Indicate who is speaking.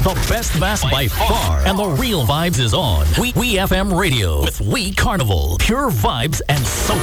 Speaker 1: The best bass by far. And the real vibes is on. We FM Radio with We Carnival. Pure vibes and so